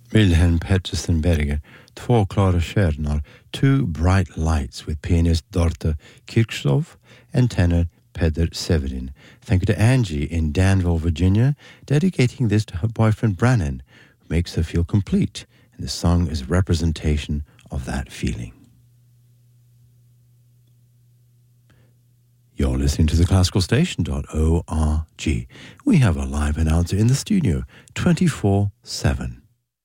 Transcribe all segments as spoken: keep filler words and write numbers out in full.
Wilhelm Petersen Berger, Två klara stjärnor, Two Bright Lights with pianist Dorte Kirchhoff and tenor Peder Severin. Thank you to Angie in Danville, Virginia, dedicating this to her boyfriend Brannan, who makes her feel complete, and the song is a representation of that feeling. You're listening to the classical station dot org. We have a live announcer in the studio, twenty-four seven.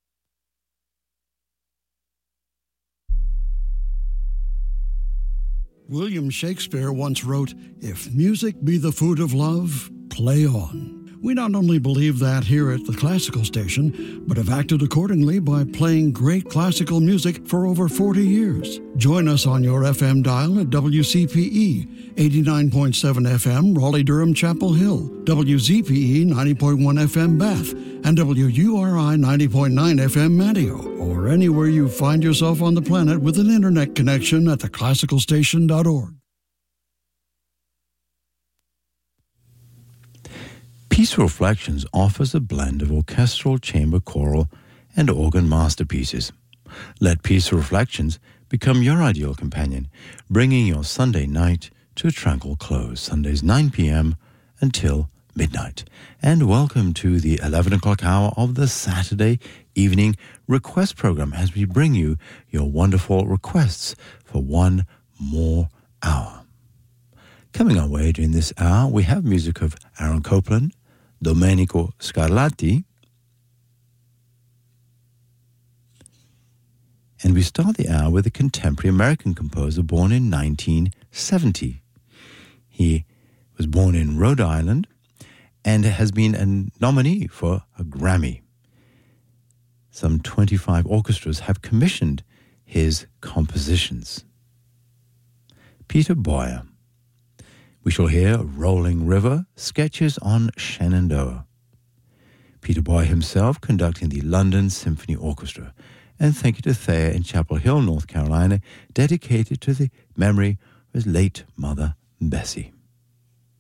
William Shakespeare once wrote, "If music be the food of love, play on." We not only believe that here at the Classical Station, but have acted accordingly by playing great classical music for over forty years. Join us on your F M dial at W C P E, eighty-nine point seven F M, Raleigh-Durham, Chapel Hill, W Z P E, ninety point one F M, Bath, and W U R I, ninety point nine F M, Manteo, or anywhere you find yourself on the planet with an internet connection at the classical station dot org. Peaceful Reflections offers a blend of orchestral, chamber, choral, and organ masterpieces. Let Peaceful Reflections become your ideal companion, bringing your Sunday night to a tranquil close, Sundays nine p.m. until midnight. And welcome to the eleven o'clock hour of the Saturday evening request program as we bring you your wonderful requests for one more hour. Coming our way during this hour, we have music of Aaron Copland, Domenico Scarlatti, and we start the hour with a contemporary American composer born in nineteen seventy. He was born in Rhode Island and has been a nominee for a Grammy. Some twenty-five orchestras have commissioned his compositions. Peter Boyer. We shall hear Rolling River, Sketches on Shenandoah. Peter Boyer himself conducting the London Symphony Orchestra. And thank you to Thayer in Chapel Hill, North Carolina, dedicated to the memory of his late mother, Bessie.